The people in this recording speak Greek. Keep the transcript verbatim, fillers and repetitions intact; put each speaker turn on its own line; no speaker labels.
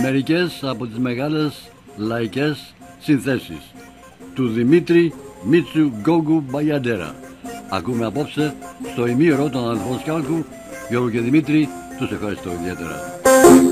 μερικές από τις μεγάλες λαϊκές συνθέσεις του Δημήτρη Μίτσου Γκόγκου Μπαγιαντέρα. Ακούμε απόψε στο ημίωρο των αδελφών Σκάλκου. Γιώργο και Δημήτρη, τους ευχαριστώ ιδιαίτερα.